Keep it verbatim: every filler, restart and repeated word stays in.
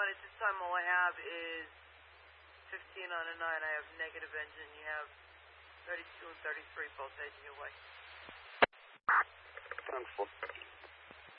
at this time all I have is fifteen on a nine. I have negative engine. You have thirty-two and thirty-three both heading your way. ten four.